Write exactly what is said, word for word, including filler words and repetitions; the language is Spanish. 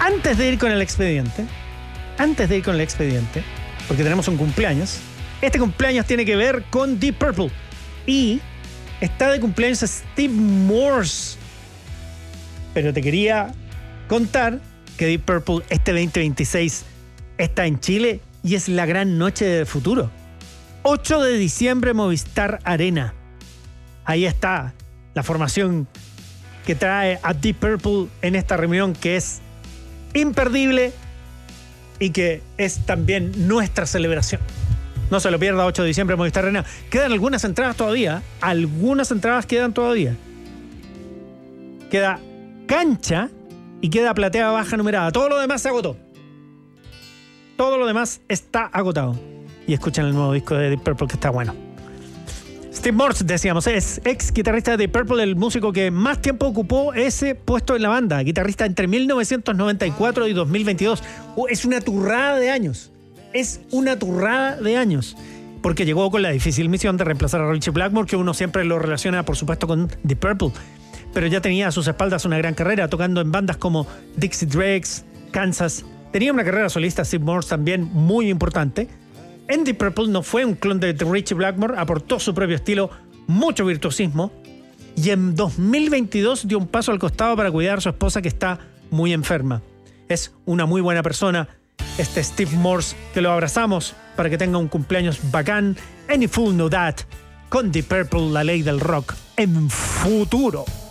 Antes de ir con el expediente, antes de ir con el expediente, porque tenemos un cumpleaños, este cumpleaños tiene que ver con Deep Purple. Y está de cumpleaños Steve Morse. Pero te quería contar que Deep Purple este veinte veintiséis está en Chile y es la gran noche del futuro. ocho de diciembre, Movistar Arena. Ahí está la formación que trae a Deep Purple en esta reunión que es imperdible y que es también nuestra celebración. No se lo pierda, ocho de diciembre, Movistar Arena. Quedan algunas entradas todavía. Algunas entradas quedan todavía. Queda cancha y queda platea baja numerada. Todo lo demás se agotó. Todo lo demás está agotado. Y escuchen el nuevo disco de Deep Purple que está bueno. Steve Morse, decíamos, es ex guitarrista de Deep Purple, el músico que más tiempo ocupó ese puesto en la banda. Guitarrista entre mil novecientos noventa y cuatro y dos mil veintidós. Oh, es una turrada de años. Es una turrada de años. Porque llegó con la difícil misión de reemplazar a Ritchie Blackmore, que uno siempre lo relaciona, por supuesto, con Deep Purple. Pero ya tenía a sus espaldas una gran carrera, tocando en bandas como Dixie Dregs, Kansas. Tenía una carrera solista, Steve Morse, también muy importante. En Deep Purple no fue un clon de Ritchie Blackmore, aportó su propio estilo, mucho virtuosismo. Y en dos mil veintidós dio un paso al costado para cuidar a su esposa que está muy enferma. Es una muy buena persona, este Steve Morse, que lo abrazamos para que tenga un cumpleaños bacán. Any Fool Know That, con Deep Purple, la ley del rock en futuro.